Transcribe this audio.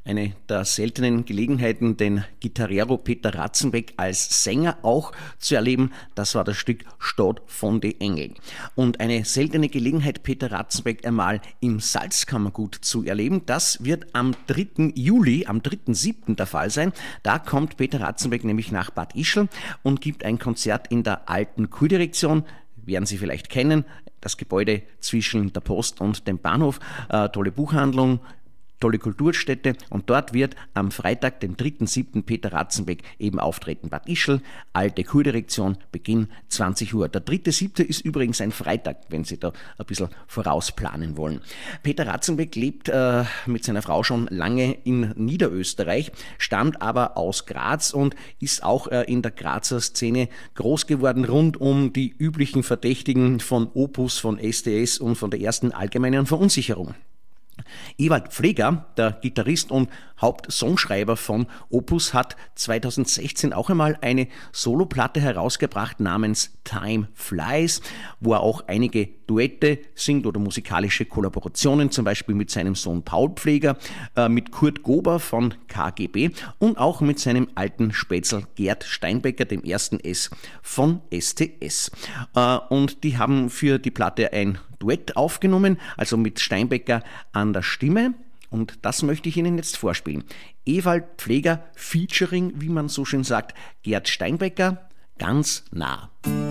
Eine der seltenen Gelegenheiten, den Gitarrero Peter Ratzenbeck als Sänger auch zu erleben, das war das Stück Stadt von den Engeln. Und eine seltene Gelegenheit, Peter Ratzenbeck einmal im Salzkammergut zu erleben, das wird am 3. Juli, am 3.7. der Fall sein. Da kommt Peter Ratzenbeck nämlich nach Bad Ischl und gibt ein Konzert in der alten Kurdirektion. Werden Sie vielleicht kennen, das Gebäude zwischen der Post und dem Bahnhof, tolle Buchhandlung, tolle Kulturstätte, und dort wird am Freitag, dem 3.7. Peter Ratzenbeck eben auftreten. Bad Ischl, alte Kurdirektion, Beginn 20 Uhr. Der 3.7. ist übrigens ein Freitag, wenn Sie da ein bisschen vorausplanen wollen. Peter Ratzenbeck lebt mit seiner Frau schon lange in Niederösterreich, stammt aber aus Graz und ist auch in der Grazer Szene groß geworden, rund um die üblichen Verdächtigen von Opus, von STS und von der ersten allgemeinen Verunsicherung. Ewald Pfleger, der Gitarrist und Hauptsongschreiber von Opus, hat 2016 auch einmal eine Soloplatte herausgebracht namens Time Flies, wo er auch einige Duette singt oder musikalische Kollaborationen, zum Beispiel mit seinem Sohn Paul Pfleger, mit Kurt Gober von KGB und auch mit seinem alten Spätzl Gerd Steinbecker, dem ersten S von STS. Und die haben für die Platte ein Duett aufgenommen, also mit Steinbecker an der Stimme, und das möchte ich Ihnen jetzt vorspielen. Ewald Pfleger featuring, wie man so schön sagt, Gerd Steinbecker, ganz nah.